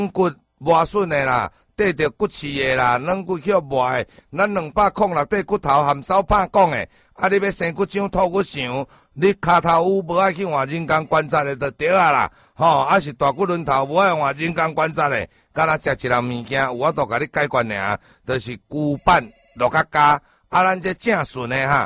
骨磨损的啦，缀着骨刺的啦，软骨血磨的，咱206块骨头含手拍讲的。啊，你要生骨掌、吐骨肠，你骹头有无爱去换人工观察的就对啊啦。吼，啊是大骨轮头无爱换人工观察的，敢若食一样物件，有法度甲你解决尔，就是骨板落较加。啊，咱这正顺的哈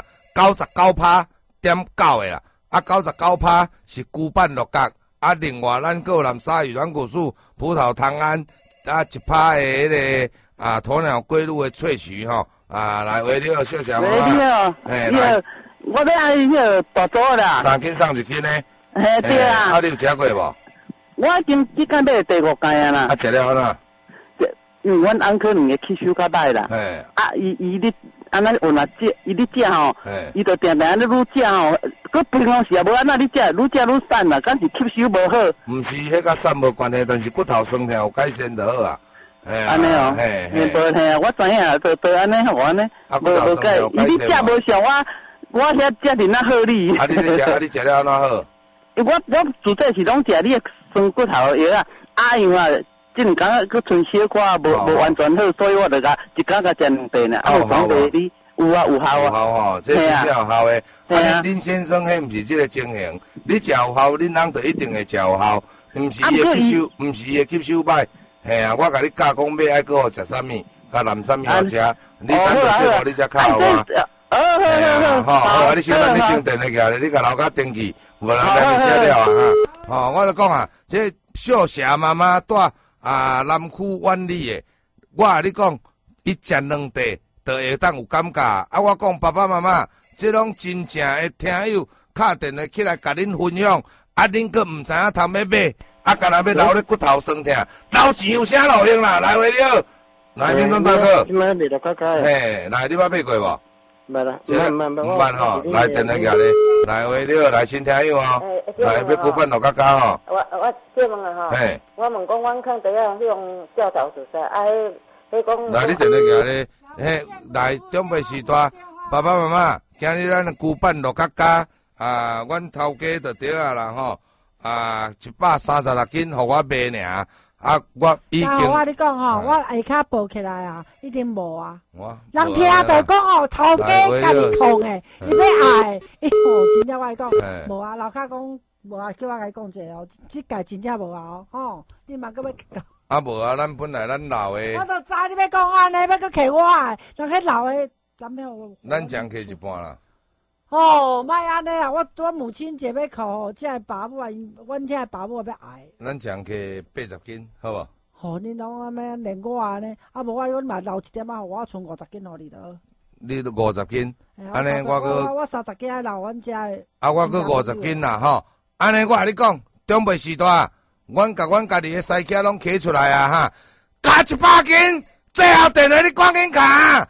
，99%.9的啦。啊，99%是骨板落角。啊，另外咱还有南沙鱼软骨素、葡萄糖胺，啊1%的迄个鸵鸟龟乳的萃取吼。来，喂，你好，小姐妈妈。 喂，你好。 嘿， 你好，我要爱迄个大组啦。 3斤送1斤呢？ 嘿，对啊。 啊，你有食过无？ 我已经即间买第5间啊啦。 啊，食了安怎？ 因为阮翁可能会吸收较歹啦。 嘿。 啊，伊咧安尼有若食，伊咧食吼，伊就定定安尼愈食吼，佮平常时也无安那咧食，愈食愈瘦啦，敢是吸收无好。 毋是，迄甲瘦无关系，但是骨头酸痛有改善就好啊。 安尼哦，嘿，嘿啊，我知影，都安尼好安尼，无改，伊咧食无像我遐食得那好哩。 啊，你咧食，啊，你食了安怎好？ 我自细是拢食你酸骨头的药啊，因为即两工佫剩小可，无完全好，所以我就甲一工甲食2袋呢。啊，有讲袂你有啊有效啊。有效吼，这真正有效的。啊，恁先生迄毋是即个情形，你食有效，恁翁就一定会食有效，毋是伊会吸收，毋是伊会吸收歹。嘿啊，我甲你教讲要爱搁互食啥物，甲含啥物好食，你等到节目你才靠我。好，啊，你小等你先电话起来，你甲老家登记，无人来你写了啊哈。我就讲啊，这小霞妈妈住南区湾里的，我甲你讲，伊食2袋就会当有感觉。啊，我讲爸爸妈妈，这拢真正的听友敲电话起来甲恁分享，啊，恁佫毋知影通要买。啊，干那要留咧骨头酸痛，留钱有啥路用啦？来，喂你好，来民众大哥。 今摆卖到较佳。 嘿，来，你捌买过无？ 捌啦， 捌吼，来电话举咧，来，喂你好，来新听友吼，来要骨板落较佳吼。 我借问啊吼，我问讲，阮坑底下迄种教导是啥？迄讲。 来，你电话举咧，来准备时段，爸爸妈妈，今日咱骨板落较佳，阮头家就对啊啦吼。136斤，互我卖尔。我已经。 我你讲吼，我下骹抱起来啊，一定无啊。人听就讲吼，头家家己控诶，伊要爱，真正我讲无啊。老骹讲无啊，叫我甲伊讲者哦，即届真正无啊，吼，你嘛搁要讲。 无啊，咱本来咱老诶。 我都知你要讲安尼，要搁客我诶，人迄老诶，咱要。 咱将客一半啦。 莫安尼啊！我母亲节要考，即个爸母啊，阮即个爸母要爱。 咱将去80斤，好无？ 吼，恁拢安尼连我安尼，无我嘛留一点仔，互我剩50斤互你得。 你都50斤，安尼我 30斤留阮遮的。 我50斤啦吼，安尼我甲你讲，准备时段，阮甲阮家己的西客拢摕出来啊哈，加100斤，最后电话你赶紧卡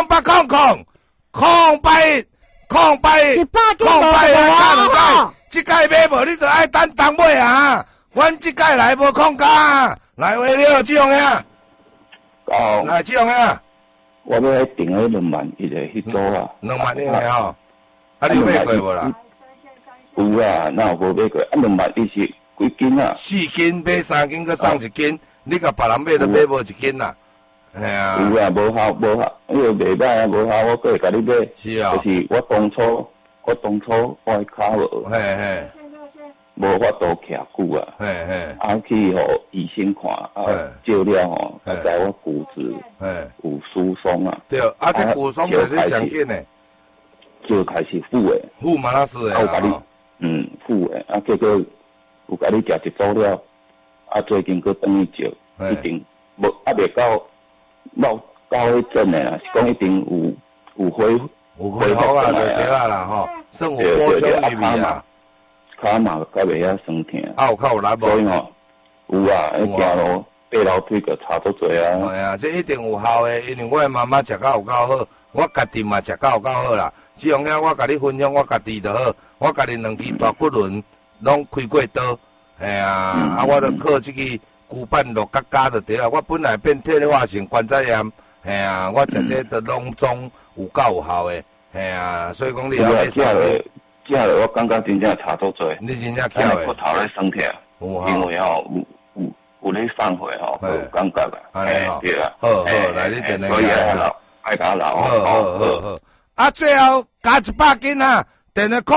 ，0800空白 100斤无啊！ 即届买无，你着爱等当买啊！阮即届来无空假，来喂你好，志雄兄。来志雄兄。 我要来订迄2万1个迄组啊。 2万1个吼，啊你有买过无啦？ 有啊，哪有无买过？2万1是几斤啊 ？4斤，买3斤，佮送1斤，你甲别人买都买无1斤啦。系啊， 有啊，无效，迄个袂歹啊，无效，我过会甲你买。 是啊， 就是我当初我的骹无，无法度徛久啊，去互医生看，照了吼，才知我骨质有疏松啊。 对，这骨松就是常见的， 就开始腐的， 腐嘛那是的， 腐的，结果有甲你食一组了，最近佫等于照，一定无袂到迄阵的啦，是讲一定有恢复啊，就对啊啦吼，算有补充入去啊。 骹嘛较袂遐酸痛。 有较有力无？ 所以吼，有啊，行路爬楼梯个差足侪啊。 系啊，这一定有效的，因为我的妈妈食到有够好，我家己嘛食到有够好啦。这样仔我甲你分享我家己就好，我家己2支大骨轮拢开过刀，系啊，我就靠这个骨板落加就对啊。我本来变退化性关节炎，系啊，我食这都拢总有够有效的，系啊，所以讲你要买啥个？ 食了我感觉真正差足侪。 你真正巧的。 骨头咧酸痛，因为吼有咧放回吼，有感觉啊。对啊。 好，来你电话来。 爱打老。 好。啊，最后加100斤啊！电话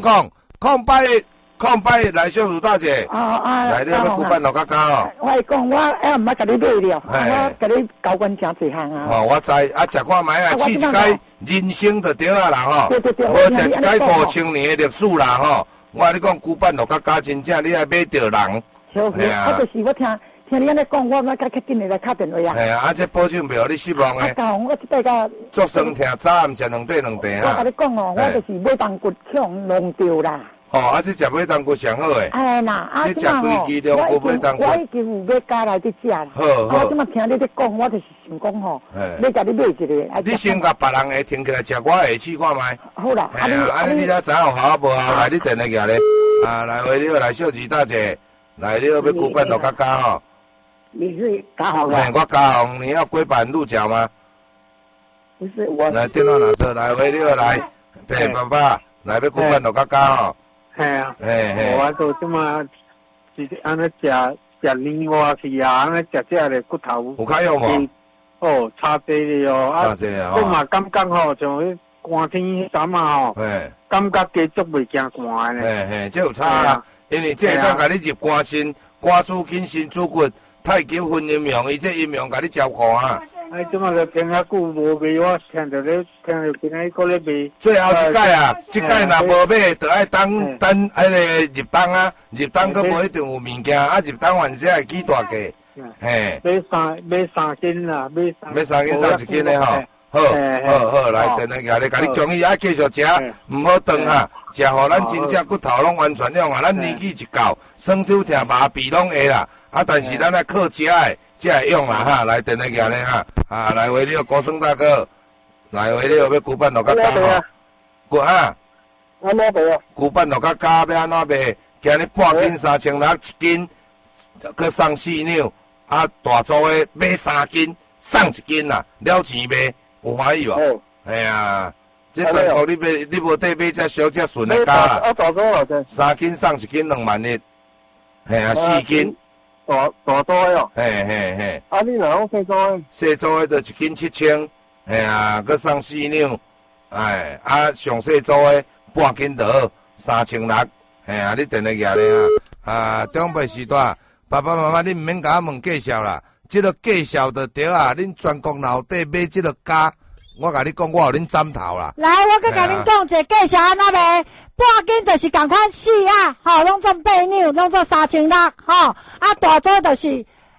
0800来小茹大姐。来你要骨板落较高哦。 我讲我毋捌甲你买了，我甲你交关诚济项啊。 我知，食看卖啊，试一解人生就对啊啦吼。无食一解5000年的历史啦吼。我甲你讲骨板落较高，真正你爱买着人。 是啊。我就是我听你安尼讲，我较紧来敲电话啊。 系啊，这保证袂互你失望诶。 我即摆甲足酸疼，早暗食2块2块哈。我甲你讲哦，我就是买冬骨强弄着啦。 这食买冬骨上好诶。 啦， 这食规支两骨买冬骨。 我已经有要加来伫食啦。 好。 我即马听你咧讲，我就是想讲吼，要甲你买一个。 你先甲别人诶听起来食，我下试看卖。 好啦。 安尼你才知有效无效？来，你电话举咧。来回你来小姐大姐，来你要骨板落较高吼。 你是嘉宏啊？ 我嘉宏，你要龟板鹿角吗？ 不是我。 来电话拿着，来回你来，陪爸爸来要骨板落较高吼。 系啊。我都即马是安尼食年蛙去啊，安尼食只个骨头。 有较用无？ 差济了哦。 差济啊！ 我嘛感觉吼，像迄寒天迄阵啊吼，感觉家足袂惊寒呢。这有差啊，因为这当甲你入肝肾、肝主筋、心主骨。太极分阴阳，伊这阴阳甲你照顾啊！ 即马就听遐久无卖，我听着今仔个咧卖。 最后一届啊，这届若无买，就爱等迄个入冬啊，入冬佫无一定有物件，入冬完时会起大价。 买3斤啦， 买3斤送1斤的吼。好，来电话举咧，甲你建议爱继续食，毋好断哈，食互咱真正骨头拢完全用啊，咱年纪一到，酸痛疼麻痹拢会啦。但是咱来靠食的，才会用啦哈。来电话举咧哈，来回你个高升大哥，来回你个要骨板落较高吼。 安怎卖啊？ 骨板落较高要安怎卖？今日半斤3600，1斤，佮送4两，大组的买3斤，送1斤啦，了钱卖。有欢喜无？哎呀，这全国你无得买只小只顺的价啦。 大组了啫。 3斤送1斤2万1，系4斤。 大组的哦。 嘿。 你若讲细组的？ 细组的就1斤7000，佮送4两，上细组的半斤就好，3600，你电话举咧长辈时代，爸爸妈妈你毋免甲我问介绍啦。这个介绍就对啊，恁全国老底买这个家，我甲你讲，我互恁斩头啦。 来，我佮甲恁讲一个介绍安怎卖，半斤就是共款4啊，拢做8两，拢做3600，大组就是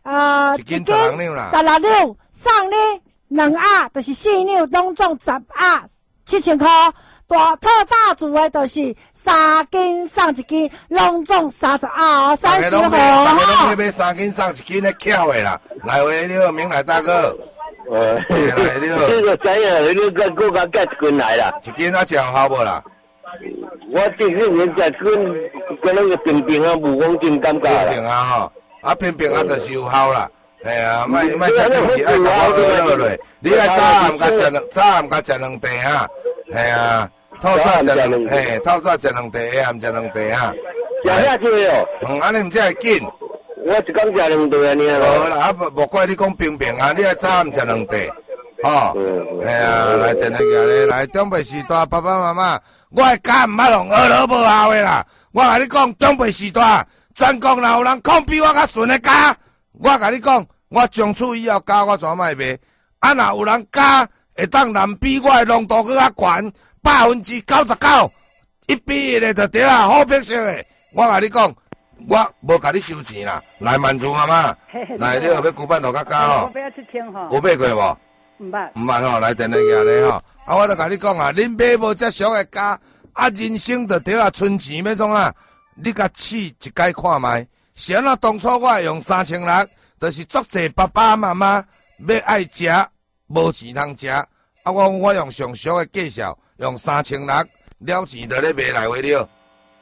1斤16两啦 ，16两，送你2啊，就是4两，拢做10啊，7000块。大套大组的就是3斤送1斤，拢总30啊，30号。大家拢买3斤送1斤的巧的啦。来回你好，明来大哥。来你好。 这个知影，你个过甲加1斤来啦。 1斤啊，有效无啦？ 我这个人加1斤，跟那个平平啊，无讲真感觉啦。 平平啊吼，平平啊，就是有效啦。莫食东西，爱甲我饿落来。你爱早暗甲食2袋啊，透早食2袋，下暗食2袋啊。 食遐多哦。安尼毋才会紧。 我一工食2袋安尼啊。 无啦，无怪你讲平平啊，你爱早暗食2袋，吼。来电话举咧，来长辈时代，爸爸妈妈，我的家毋捌用学无效的啦。我甲你讲，长辈时代，全国若有人讲比我较顺的家，我甲你讲，我从此以后家我怎卖卖？若有人家会当人比我的浓度搁较悬。99%，一比1的就对啊，好白色的。我甲你讲，我无甲你收钱啦。来满足妈妈，来你后要骨板落较高吼。 我要去听吼。 有买过无？ 毋捌。 毋捌吼，来电话举咧吼。我著甲你讲啊，恁买无遮俗的家，人生就对啊，存钱要创啊。你甲试一解看卖。是安怎当初我会用3600，就是足济爸爸妈妈要爱食，无钱通食。我用上俗的介绍。用3600了钱就咧卖来回了。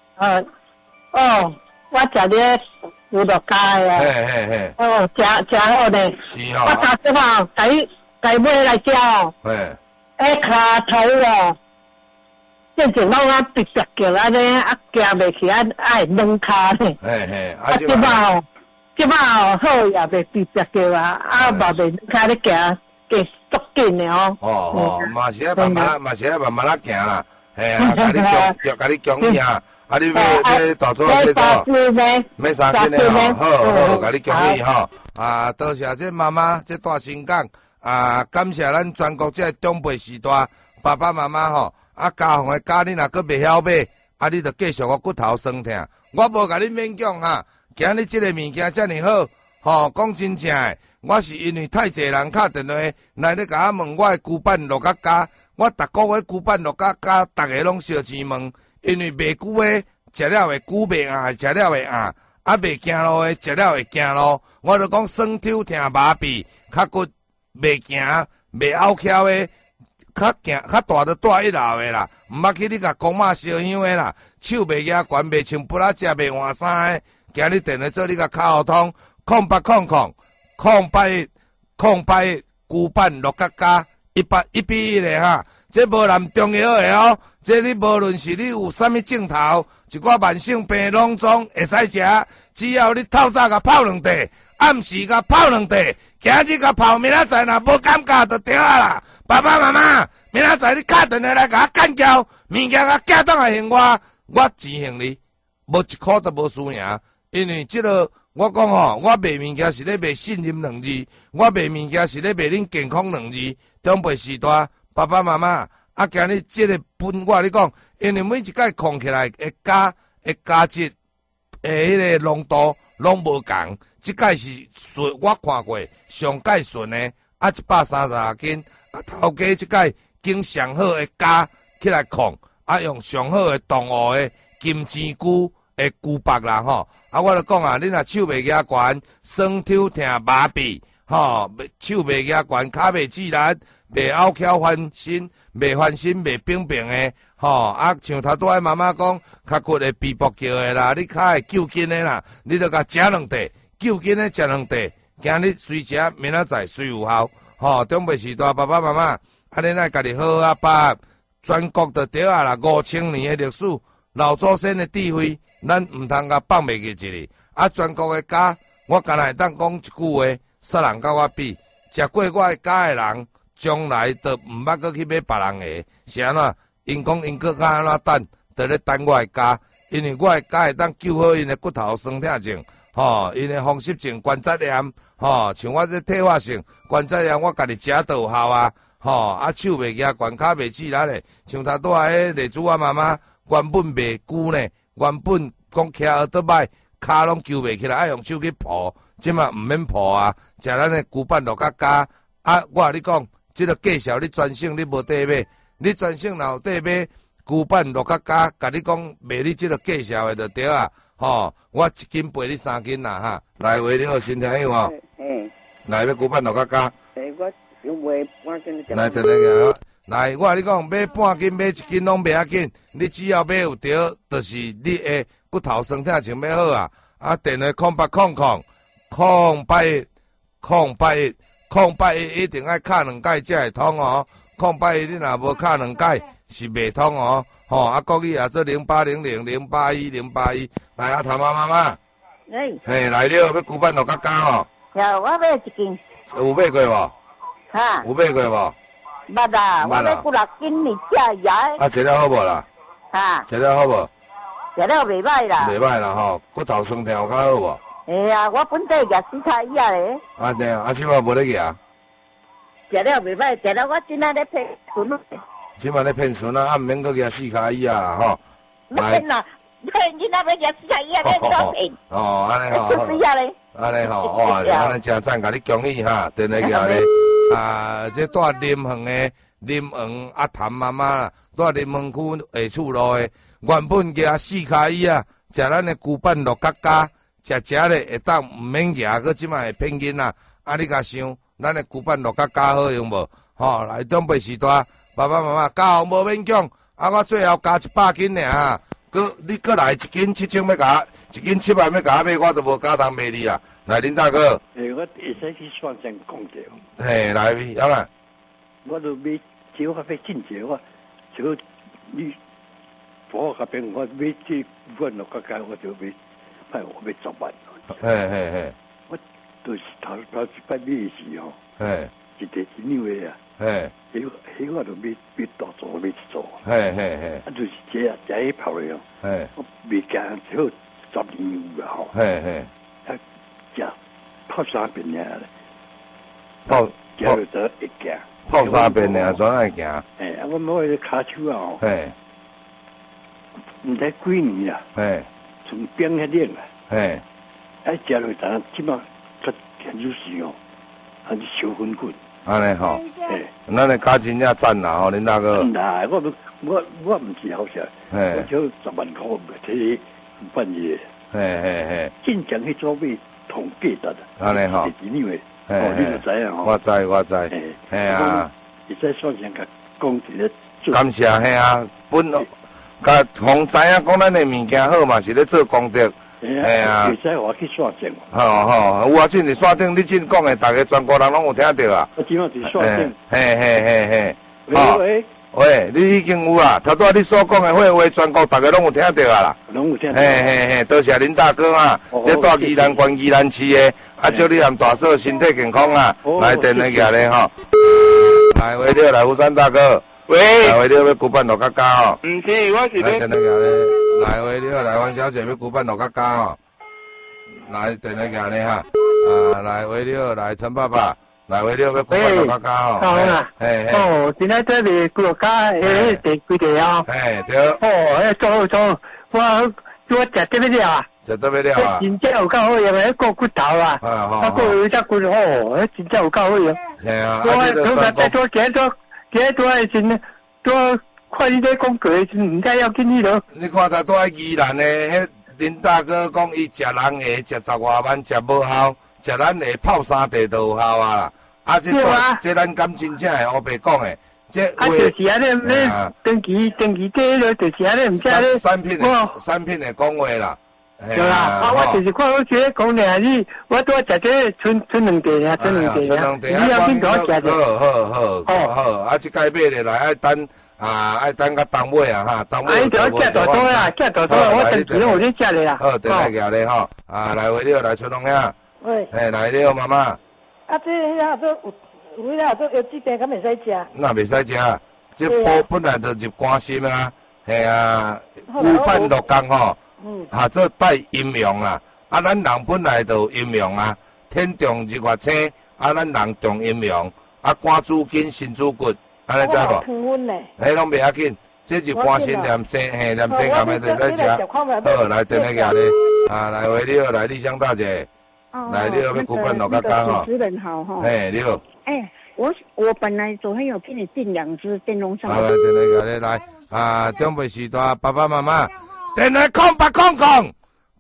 我食咧有落家的啊。 嘿。 食好咧。 是吼。 我头先吼，家买来食哦。骹头哦，变成拢直直叫安尼，行袂起爱软骹咧。 嘿。 即摆吼， 即摆哦好也袂直接叫啊，嘛袂开咧行，加足紧的哦。 哦，嘛是爱慢慢，嘛是爱慢慢仔行啦。嘿啊，甲你讲伊啊，啊你要大做小做，买3斤的吼，好，甲你讲伊吼。啊，多谢这妈妈这大心肝啊，感谢咱全国这长辈时代爸爸妈妈吼，啊家父的家你若阁袂晓买，啊你着继续我骨头酸痛，我无甲你勉强哈。今日这个物件遮尔好，吼，讲真正诶，我是因为太侪人敲电话来咧甲我问我诶旧版乐角家，我逐个月旧版乐角家，逐个拢烧钱问，因为袂久诶，食了会久，袂硬食了会硬，啊袂行路诶，食了会行路，我就讲酸抽疼麻痹，脚骨袂行，袂拗翘诶。较大就大一楼的啦，毋捌去你甲公妈烧香的啦，手袂举悬，袂穿布拉遮，袂换衫的。今日电话做你甲卡号通，08000801旧版乐角家181的哈，这无南中药的哦，这你无论是你有啥物症头，一寡慢性病拢总会使食，只要你透早甲泡2茶，暗时甲泡2茶，今日甲泡，明仔载若无感觉就对啊啦。爸爸妈妈，明仔载你敲电话来甲我干交，物件甲寄倒来还我钱还你，无1块都无输赢。因为这个，我讲吼，我卖物件是咧卖信任2字，我卖物件是咧卖恁健康2字。长辈时代，爸爸妈妈，啊，今日这个分我你讲，因为每一届控起来的价值，迄个浓度拢无共。这届是顺，我看过上届顺的，啊130斤，啊头家这届经上好的价起来控，啊用上好的动物的金针菇。会旧白啦吼，啊，我就讲啊，你若手袂举悬，酸抽疼麻痹，吼，手袂举悬，脚袂自然，袂拗翘翻身，袂平平的，吼，啊，像头拄仔妈妈讲，脚骨会闭脖叫的啦，你脚会揪筋的啦，你着甲食2茶，揪筋的食2茶，今日随食，明仔载随有效，吼，长辈时代爸爸妈妈，啊，你若家己好啊把全国就对啊啦，5000年的历史，老祖先的智慧。咱毋通甲放袂记一个，啊！全国的家，我敢若会当讲一句话，啥人甲我比？食过我的家的人，将来都毋捌阁去买别人的，是安怎？因讲因搁较安怎等，就咧等我的家，因为我的家会当救好因的骨头酸痛症，吼，因的风湿症、关节炎，吼，像我这退化性关节炎，我家己食都有效啊，吼，啊手袂举悬，脚袂自然的，像头拄仔迄例子我妈妈原本袂久呢。原本讲徛耳朵歹，骹拢揪袂起来，爱用手去抱，即嘛毋免抱啊！食咱的旧版乐角家啊！我甲你讲，即个介绍你专省，你无得买，你专省若有得买旧版乐角家，甲你讲卖你即个介绍的就对啊！吼，我1斤赔你3斤啦哈！来话你好，身体有无？来要旧版乐角家。 我想卖半斤就。 来，等下个。来，我甲你讲，买半斤、买1斤拢袂要紧，你只要买有着，就是你的骨头酸痛症要好啊！啊，电话0800081081一定爱敲2届才会通哦，0810你若无敲2届是袂通哦，吼！啊，国语也做0800081081，来啊，头妈妈，嘿，来了，要旧版乐角家哦。 呀，我买1斤。 有买过无？ 哈？ 有买过无？ 捌啦，我要9、6斤你食牙。 啊，食了好无啦？ 哈？ 食了好无？ 食了袂歹啦。 袂歹啦吼，骨头酸痛有较好无？ 哎呀，我本地牙4卡牙咧。 啊对啊，啊即摆无咧牙。 食了袂歹，食了我今仔咧骗孙。 即摆咧骗孙啊，啊毋免搁牙4卡牙啦吼。 骗啦，骗今仔要牙4卡牙咧怎骗？ 哦，安尼吼。 是啊咧。 安尼吼，哇，安尼真赞，甲你恭喜哈，电话牙咧。啊，这住临园的临园阿谭妈妈啦，住临园区下厝路的，原本牙4卡牙，食咱的旧版乐角家，食咧会当毋免牙，佮即摆会骗囡仔。啊，你甲想，咱的旧版乐角家好用无？吼，来长辈时代，爸爸妈妈教无勉强，啊，我最后加100斤尔哈，你搁来1斤7000要甲，1斤700要甲买，我都无加当卖你啊。来，林大哥。 我会使去线上讲者。 嘿，来，好啦。 我都买少较买进者，我少你我较边我买这份落个价，我就买，派我买10万。 嘿嘿嘿。 就是头一摆买时吼， 嘿， 一地一两个啊， 嘿， 迄我就买大做买一做， 嘿嘿嘿， 啊就是这迄泡的哦， 嘿， 我未干好10年有啊吼， 嘿嘿， 啊，食泡3遍尔咧， 泡就得会行， 泡3遍尔，怎会行？ 哎，啊，我摸迄骹手啊吼， 嘿， 毋知几年啦， 嘿， 从冰迄冷啊， 嘿， 啊，食落当即马较现有时哦，啊，是烧滚滚。 安尼吼， 嘿， 咱的家真正赞啦吼，恁大哥。 那我毋是好食，我就10万块摕半夜。 嘿嘿嘿， 晋江迄组买同价值的。 安尼吼， 第二位，哦，你就知影吼。 我知。嘿啊， 你再算上甲讲一个。 感谢嘿啊，甲互知影讲咱的物件好嘛，是咧做功德。 嘿啊，会使我去线顶。 有啊，真是线顶，你真讲的，大家全国人拢有听到啊。 我今晚是线顶。 嘿。 喂， 你已经有啊，头拄你所讲的话，全国大家拢有听到啊啦。 拢有听到。 嘿，多谢恁大哥啊，这住宜兰县宜兰市的，啊，祝你和大嫂身体健康啊，来电来举咧吼。来，喂，你来福山大哥。 喂， 来喂，你要举办落甲家吼？ 唔是，我是咧。 电来举咧。来喂，你来王小姐要举办落甲家吼？来电来举咧哈。来喂，你来陈爸爸。来喂，你要举办落甲家吼？ 好啦。 嘿。 哦，今仔这里国家第几个啊？ 嘿，对。 哦，做，我食得要了啊。 食得要了啊。 真正有够好用的，个骨头啊。啊，个有只骨哦，真正有够好用。 系啊。 我从来带多几多的时多看你在讲过的时，唔知要紧你咯。 你看他在宜兰的，迄林大哥讲伊食人下食10外万，食无效，食咱下泡3地都有效啊啦。啊，这咱敢真正的黑白讲的，这话就是安尼，登记这了，就是安尼，唔知咧。 产品的讲话啦。 对啦，我就是看我这讲咧，我多食这春两地啊，春两地啊，你要紧多食者。 好，啊，这该买的来爱等到冬尾啊哈，冬尾就食大多啦，食大多，我长期拢有咧食咧啦。 好，等来举咧吼，来喂，你好，来春龙兄。 喂。 来你好，妈妈。 啊，这遐都有遐都有这边敢袂使食？ 那袂使食，这本来就入肝心啊，系啊，乌饭落工吼。做带阴阳啦，啊，咱人本来就有阴阳啊，天重日月星，啊，咱人重阴阳，啊，肝主筋，心主骨，安尼知无？迄拢袂要紧，这是肝心念生，念生咁样就使食。好，来电来举咧，来喂，你好，来丽香大姐，来你好，要举办落甲家吼。 主持人好哈。 你好。 我本来昨天有骗你订2只电动车。 好，来电来举咧，来，长辈时代爸爸妈妈。电来0800，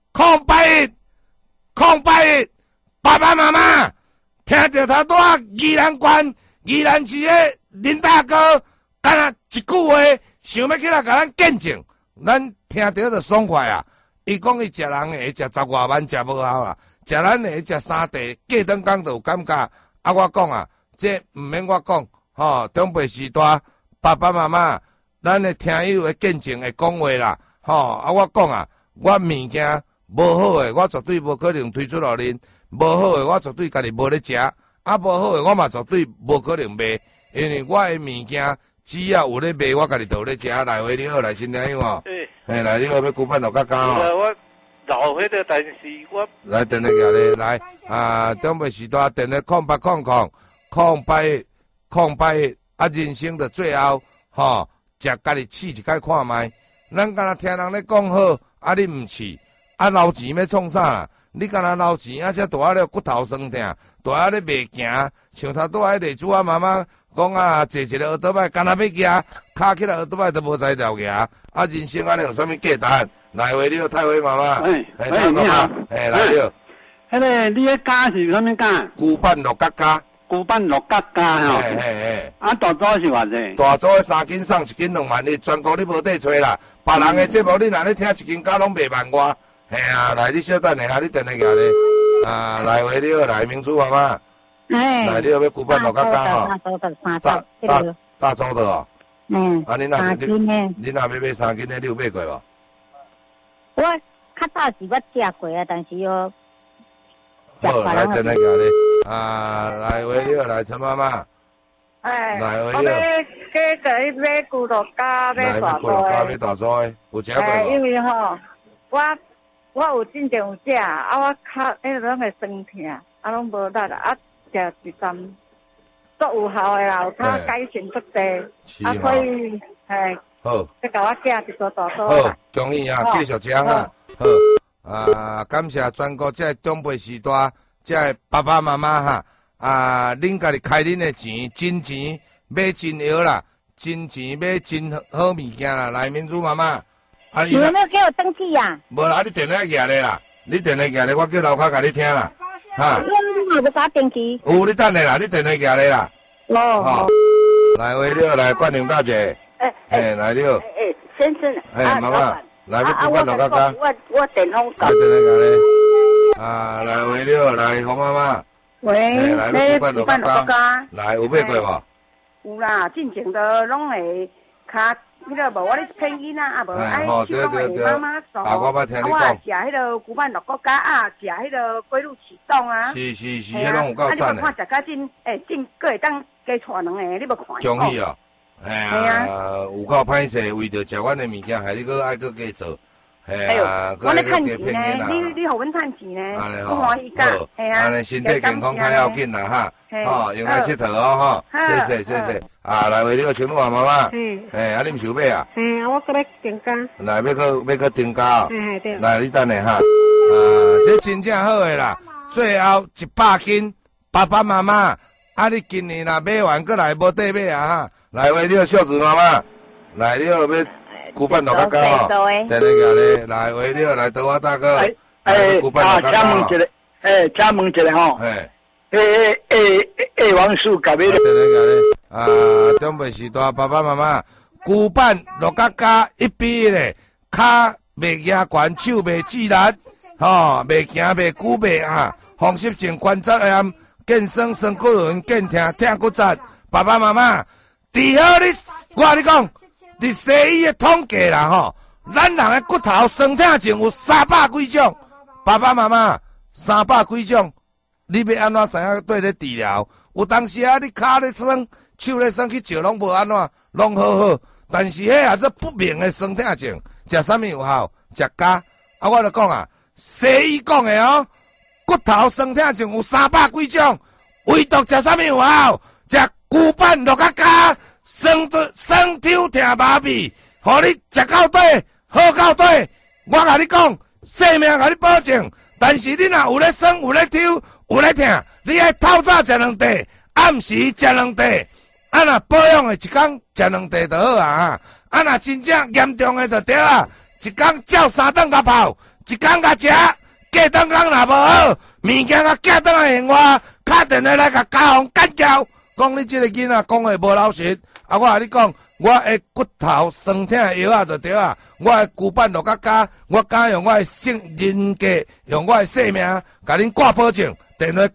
爸爸妈妈，听到他在宜兰县宜兰市的林大哥，干那一句话，想要起来甲咱见证，咱听到就爽快啊！伊讲伊食人下食10外万，食无效啦，食咱下食3地，过顿工就有感觉。啊，我讲啊，这唔免我讲，吼，长辈时代爸爸妈妈，咱的听友的见证的讲话啦。我讲啊，我物件无好诶，我绝对无可能推出互恁；无好诶，我绝对家己无咧食；无好诶，我嘛绝对无可能卖，因为我诶物件只要有咧卖，我家己就有咧食。来回你好，来新朋友哦。来你好，要举办落甲家哦。 我老迄个，但是我来电来举咧，来长辈时代电咧0800，人生的最后，食家己试一摆看卖。咱敢若听人咧讲好，你毋试，捞钱要创啥？你敢若捞钱，才大了骨头酸痛，大了袂行，像头拄仔例子妈妈讲坐一个耳朵摆，敢若要行，卡起来耳朵摆都无才调行。人生安尼有啥物价值？来回你好，太尉妈妈。 你好。 来你好。 迄个你迄家是啥物家？ 古板落甲家。 古板落甲家吼。大组是偌济？ 大组3斤送1斤2万，你全国你无得找啦。别人的节目你若咧听1斤价拢卖万外。来你小等下，你电来举咧。来喂你好，来民主妈妈。来你好，要举办落甲家吼。大组的哦。你若是你若要买3斤的，你有买过无？ 我较早是捌食过啊，但是好，来等下个咧，来维了，来陈妈妈。 哎， 来维了。 我要去买骨头加买大骨头加买大粗的，有食过无？ 因为吼，我有真正有食，我脚迄个拢会酸痛，拢无力啦，食一站足有效的啦，有较改善足济，所以好， 再甲我寄一撮大粗。 好，恭喜啊，继续食哈。好，感谢全国这长辈时代，这爸爸妈妈哈，恁家己开恁的钱，真钱买真药啦，真钱买真好物件啦，来民主妈妈。 你有没有给我登记呀？ 无啦，你电话举咧啦，你电话举咧，我叫老卡甲你听啦。哈， 我有打登记。 有，你等下啦，你电话举咧啦。 哦。 来，为了来冠宁大姐。来了。 先生。 妈妈，来要骨板老卡卡。 我电话讲。 你电话举咧。来为了来洪妈妈。 喂。 来要骨板老卡卡。来有买过无？有啦，进前都拢会卡。迄个无我咧骗囡仔，无爱手拢会妈妈送。 我捌听你讲。 食迄个古板绿国家食迄个龟鹿启动啊。 是，迄拢有够赞的。 你看食甲真，真个会当加带两个，你无看？ 恭喜哦！有够歹势，为着食阮的物件，害你搁爱搁加做。 我咧趁钱呢，你互阮趁钱呢，我欢喜甲。 安尼身体健康较要紧啦哈。用来佚佗哦哈。谢谢。来为你个全部妈妈。你毋是有买啊？ 我搁要订家。 来要去订家哦。 对。 来你等下哈。这真正好诶啦，最后100斤，爸爸妈妈，你今年若买完过来无得买啊哈。来为你个孝子妈妈，来你要。骨板老嘎嘎哦，在那个咧，来为了来德华大哥，骨板老嘎嘎哦。 请问一个吼，王叔隔壁咧。 在那个咧，长辈时代爸爸妈妈，骨板老嘎嘎一比咧，脚袂压悬，手袂自然，袂行袂久袂啊，风湿症、关节炎、健身、酸骨轮、健疼骨折，爸爸妈妈，除好你，我跟你讲。伫西医的统计啦吼，咱人的骨头酸痛症有300几种，爸爸妈妈300几种，你要安怎知影对咧治疗？有当时你骹咧酸，手咧酸去照拢无安怎，拢好，但是迄也做不明的酸痛症，食啥物有效？食镉。我就讲西医讲的哦，骨头酸痛症有300几种，唯独食啥物有效？食骨板绿甲镉。酸抽疼麻痹，互你食到底，好到底。我甲你讲，性命甲你保证。但是你若有咧酸、有咧抽、有咧疼，你爱透早食2块，暗时食2块。若保养的一工食2块就好啊。若真正严重的就对啊，一工照3顿甲泡，一工甲食，过顿工若无好，物件甲寄转来另外，打电话来甲家访干掉。讲你这个囡仔讲的无老实。我甲你讲，我的骨头酸痛的药就对啊，我的骨板绿甲镉，我敢用我的人格，用我的性命，甲恁挂保证。电话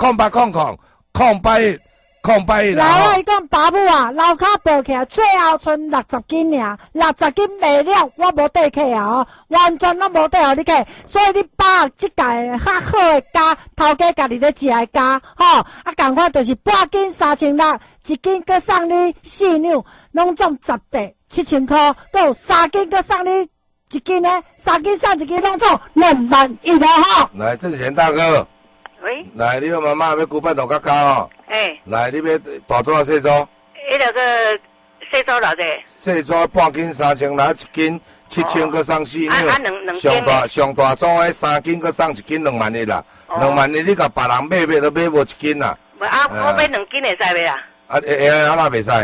0800-081-081。 来，我讲爸母啊，楼骹抱起来，最后剩60斤尔，60斤卖了，我无底客啊哦，完全拢无底互你客，所以你把即届较好的价，头家家己咧食的价，共款就是半斤3600，一斤搁送你4两，拢总10块7000块，搁有3斤搁送你一斤呢，3斤送一斤，拢总21000吼。 来，郑贤大哥。 喂。 来，你个妈妈要骨板绿甲镉哦。来，你要大组啊，细组？ 迄个细组偌济？ 细组半斤3000，拿1斤7000，搁送4两。上大组的3斤，搁送1斤21000啦。21000你甲别人买都买无1斤啦。 我买2斤会使袂啦？ 会啊，那袂使。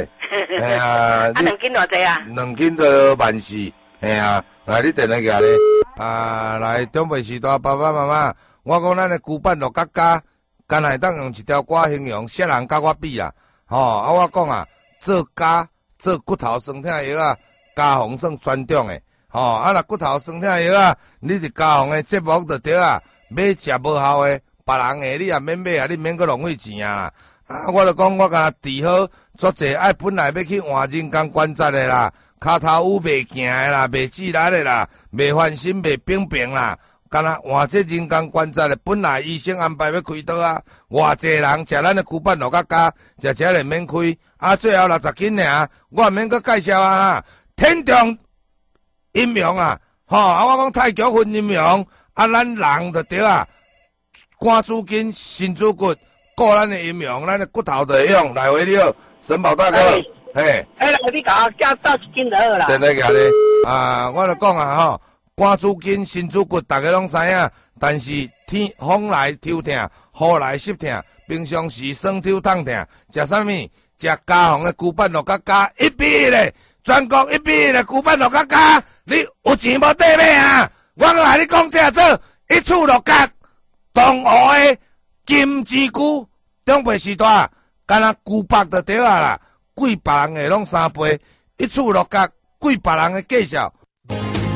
2斤偌济啊 ？2斤就14000。来，你电话举咧。来，长辈时代爸爸妈妈，我讲咱的骨板绿甲镉。干来当用一条歌形容，啥人甲我比啦？我讲做家做骨头酸痛药啊，家防算专长的。若骨头酸痛药你伫家防的节目就对啊。买食无效的，别人的你也免买你免搁浪费钱啦。我就讲我甲治好，足济爱本来要去换人工关节的啦，骹头乌袂行的啦，袂自然的啦，袂翻身袂冰冰啦。 敢若换这人工关节的，本来医生安排要开刀啊，偌济人食咱的牛板肉甲加，食就免开，啊，最后60斤尔，我免搁介绍啊，天中阴阳啊，吼，啊，我讲太极分阴阳，啊，咱人就对啊，肝主筋，心主骨，顾咱的阴阳，咱的骨头就会用来回了，沈宝大哥，嘿， 来，你甲我加倒一斤就好啦。 对咧，个咧，啊，我就讲啊，吼。肝主筋，心主骨，大家拢知影。但是天风来抽痛，雨来湿痛，平常时酸抽痛痛，食啥物？食家红的牛板肉甲加1:1咧，全国1:1咧牛板肉甲加，你有钱无得买啊？我甲你讲这做一处六角，东湖的金枝菇，中北时代，敢若牛百就对啊啦，贵别人的拢3倍，一处六角，贵别人的介绍。